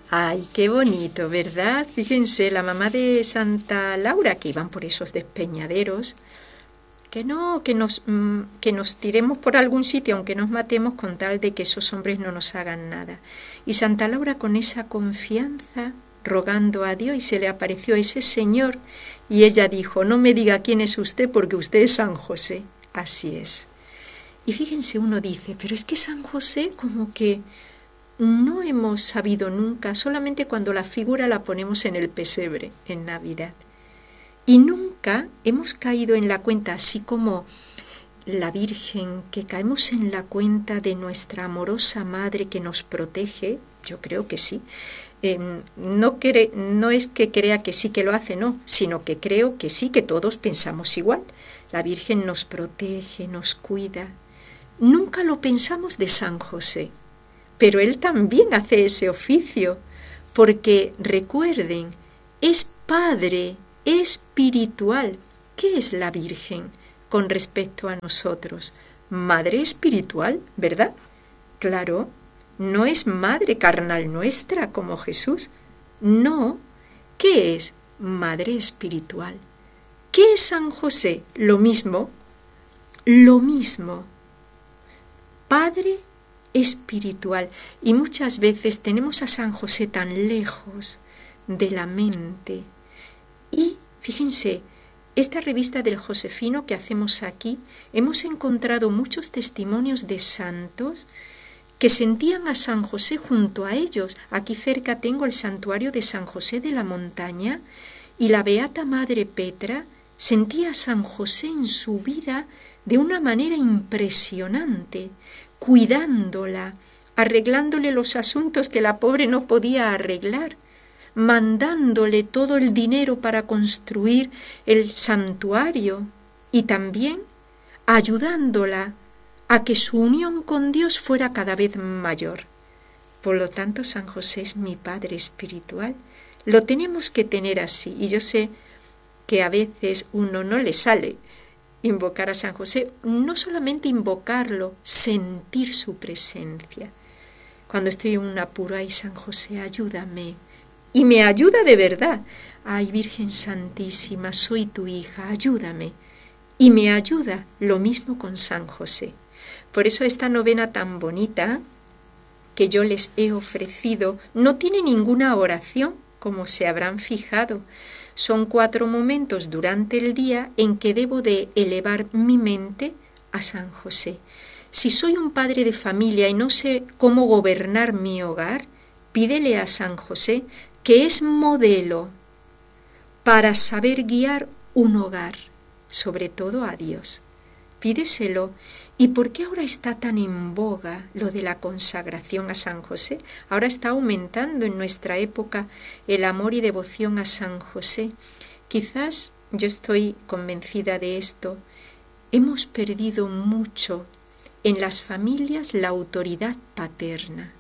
Ay, qué bonito, ¿verdad? Fíjense, la mamá de Santa Laura, que iban por esos despeñaderos, que no, que nos tiremos por algún sitio, aunque nos matemos, con tal de que esos hombres no nos hagan nada. Y Santa Laura, con esa confianza, rogando a Dios, y se le apareció ese señor, y ella dijo: no me diga quién es usted, porque usted es San José. Así es. Y fíjense, uno dice, pero es que San José como que no hemos sabido nunca, solamente cuando la figura la ponemos en el pesebre, en Navidad. Y nunca hemos caído en la cuenta, así como la Virgen, que caemos en la cuenta de nuestra amorosa Madre que nos protege. Yo creo que sí. No es que crea que sí que lo hace, no, sino que creo que sí, que todos pensamos igual. La Virgen nos protege, nos cuida. Nunca lo pensamos de San José, pero él también hace ese oficio, porque recuerden, es Padre espiritual. ¿Qué es la Virgen con respecto a nosotros? Madre espiritual, ¿verdad? Claro, no es madre carnal nuestra como Jesús. No. ¿Qué es? Madre espiritual. ¿Qué es San José? Lo mismo. Lo mismo. Padre espiritual. Y muchas veces tenemos a San José tan lejos de la mente. Y fíjense, esta revista del Josefino que hacemos aquí, hemos encontrado muchos testimonios de santos que sentían a San José junto a ellos. Aquí cerca tengo el santuario de San José de la Montaña, y la Beata Madre Petra sentía a San José en su vida de una manera impresionante, cuidándola, arreglándole los asuntos que la pobre no podía arreglar, mandándole todo el dinero para construir el santuario, y también ayudándola a que su unión con Dios fuera cada vez mayor. Por lo tanto, San José es mi Padre espiritual. Lo tenemos que tener así, y yo sé que a veces uno no le sale invocar a San José, no solamente invocarlo, sentir su presencia. Cuando estoy en un apuro, ay, San José, ayúdame. Y me ayuda de verdad. Ay, Virgen Santísima, soy tu hija, ayúdame. Y me ayuda lo mismo con San José. Por eso esta novena tan bonita que yo les he ofrecido no tiene ninguna oración, como se habrán fijado. Son 4 momentos durante el día en que debo de elevar mi mente a San José. Si soy un padre de familia y no sé cómo gobernar mi hogar, pídele a San José, que es modelo para saber guiar un hogar, sobre todo a Dios. Pídeselo. ¿Y por qué ahora está tan en boga lo de la consagración a San José? Ahora está aumentando en nuestra época el amor y devoción a San José. Quizás, yo estoy convencida de esto, hemos perdido mucho en las familias la autoridad paterna.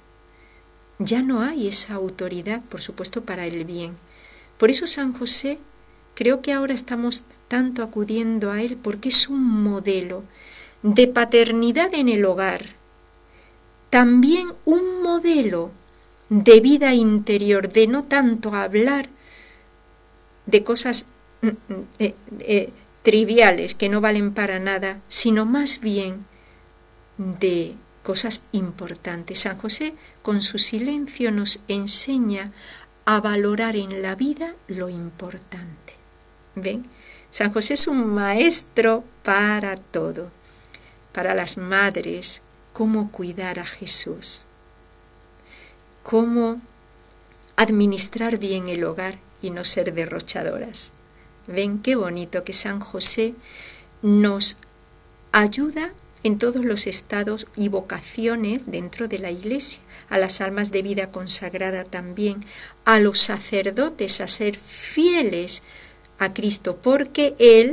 Ya no hay esa autoridad, por supuesto, para el bien. Por eso San José, creo que ahora estamos tanto acudiendo a él, porque es un modelo de paternidad en el hogar, también un modelo de vida interior, de no tanto hablar de cosas triviales que no valen para nada, sino más bien de cosas importantes. San José, con su silencio, nos enseña a valorar en la vida lo importante. ¿Ven? San José es un maestro para todo. Para las madres, cómo cuidar a Jesús, cómo administrar bien el hogar y no ser derrochadoras. Ven qué bonito que San José nos ayuda en todos los estados y vocaciones dentro de la Iglesia, a las almas de vida consagrada también, a los sacerdotes a ser fieles a Cristo, porque Él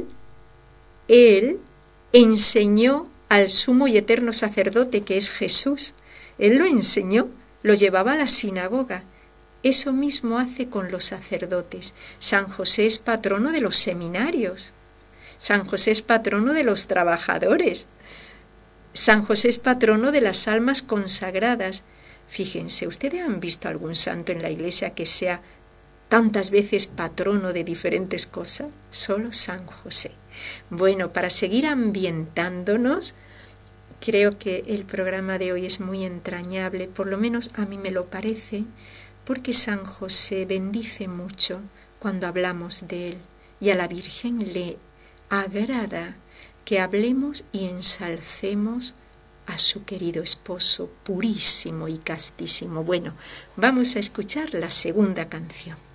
enseñó al sumo y eterno sacerdote que es Jesús. Él lo enseñó, lo llevaba a la sinagoga. Eso mismo hace con los sacerdotes. San José es patrono de los seminarios. San José es patrono de los trabajadores. San José es patrono de las almas consagradas. Fíjense, ¿ustedes han visto algún santo en la iglesia que sea tantas veces patrono de diferentes cosas? Solo San José. Bueno, para seguir ambientándonos, creo que el programa de hoy es muy entrañable, por lo menos a mí me lo parece, porque San José bendice mucho cuando hablamos de él, y a la Virgen le agrada que hablemos y ensalcemos a su querido esposo purísimo y castísimo. Bueno, vamos a escuchar la segunda canción.